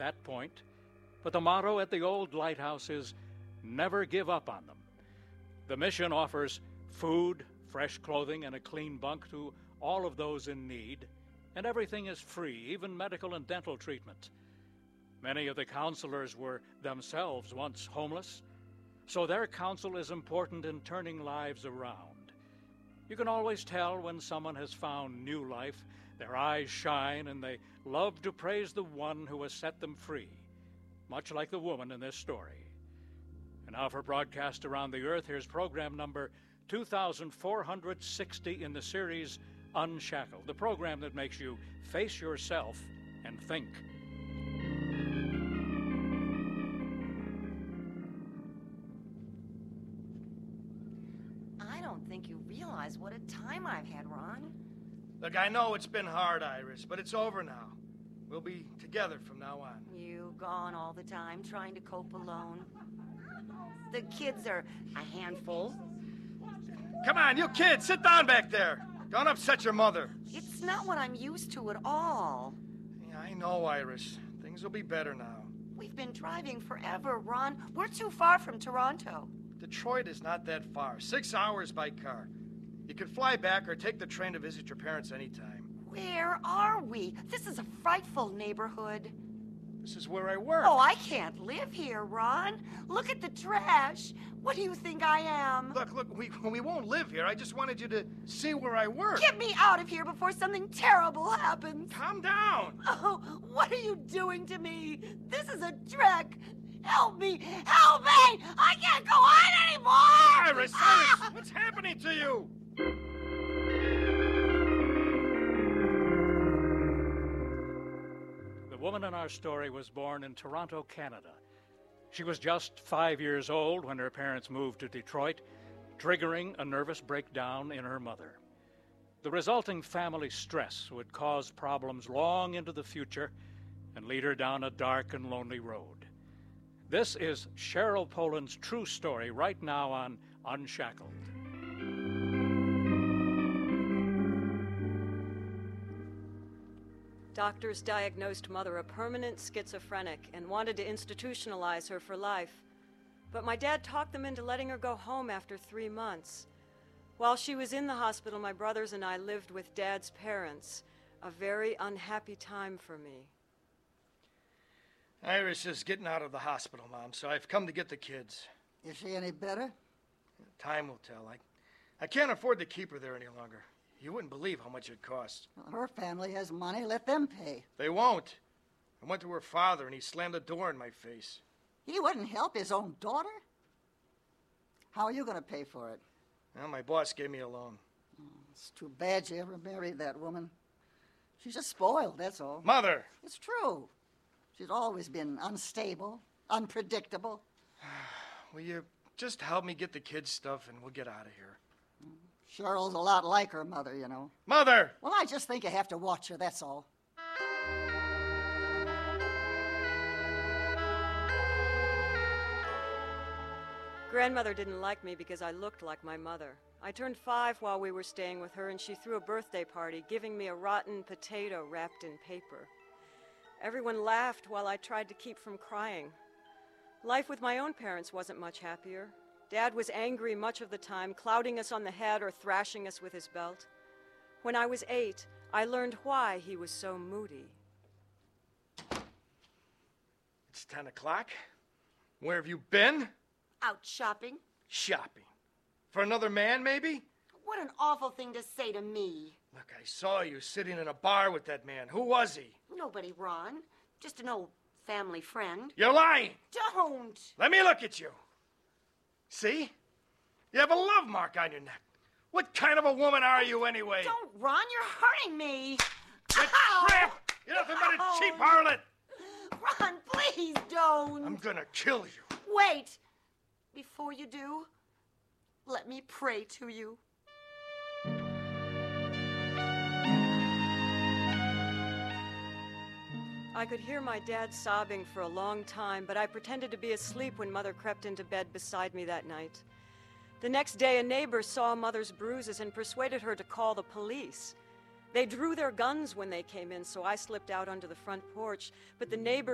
that point, but the motto at the old lighthouse is never give up on them. The mission offers food, fresh clothing, and a clean bunk to all of those in need, and everything is free, even medical and dental treatment. Many of the counselors were themselves once homeless, so their counsel is important in turning lives around. You can always tell when someone has found new life. Their eyes shine, and they love to praise the one who has set them free, much like the woman in this story. And now for broadcast around the earth, here's program number 2460 in the series Unshackled, the program that makes you face yourself and think. I don't think you realize what a time I've had, Ron. Look, I know it's been hard, Iris, but it's over now. We'll be together from now on. You gone all the time, trying to cope alone. The kids are a handful. Come on, you kids, sit down back there. Don't upset your mother. It's not what I'm used to at all. Yeah, I know, Iris. Things will be better now. We've been driving forever, Ron. We're too far from Toronto. Detroit is not that far. 6 hours by car. You can fly back or take the train to visit your parents anytime. Where are we? This is a frightful neighborhood. This is where I work. Oh, I can't live here, Ron. Look at the trash. What do you think I am? Look, we won't live here. I just wanted you to see where I work. Get me out of here before something terrible happens. Calm down. Oh, what are you doing to me? This is a trick. Help me! Help me! I can't go on anymore! Iris, what's happening to you? The woman in our story was born in Toronto, Canada. She was just 5 years old when her parents moved to Detroit, triggering a nervous breakdown in her mother. The resulting family stress would cause problems long into the future and lead her down a dark and lonely road. This is Cheryl Poland's true story right now on Unshackled. Doctors diagnosed Mother a permanent schizophrenic and wanted to institutionalize her for life. But my dad talked them into letting her go home after 3 months. While she was in the hospital, my brothers and I lived with Dad's parents. A very unhappy time for me. Iris is getting out of the hospital, Mom, so I've come to get the kids. Is she any better? Time will tell. I can't afford to keep her there any longer. You wouldn't believe how much it costs. Well, her family has money. Let them pay. They won't. I went to her father, and he slammed the door in my face. He wouldn't help his own daughter? How are you going to pay for it? Well, my boss gave me a loan. It's too bad you ever married that woman. She's just spoiled, that's all. Mother! It's true. She's always been unstable, unpredictable. Will you just help me get the kids' stuff, and we'll get out of here? Cheryl's a lot like her mother, you know. Mother! Well, I just think you have to watch her, that's all. Grandmother didn't like me because I looked like my mother. I turned 5 while we were staying with her, and she threw a birthday party, giving me a rotten potato wrapped in paper. Everyone laughed while I tried to keep from crying. Life with my own parents wasn't much happier. Dad was angry much of the time, clouting us on the head or thrashing us with his belt. When I was 8, I learned why he was so moody. It's 10 o'clock. Where have you been? Out shopping? Shopping. For another man, maybe? What an awful thing to say to me. Look, I saw you sitting in a bar with that man. Who was he? Nobody, Ron. Just an old family friend. You're lying. Don't. Let me look at you. See? You have a love mark on your neck. What kind of a woman are you anyway? Don't, Ron. You're hurting me. You tramp! You're nothing but a cheap harlot. Ron, please don't. I'm gonna kill you. Wait. Before you do, let me pray to you. I could hear my dad sobbing for a long time, but I pretended to be asleep when Mother crept into bed beside me that night. The next day, a neighbor saw Mother's bruises and persuaded her to call the police. They drew their guns when they came in, so I slipped out onto the front porch, but the neighbor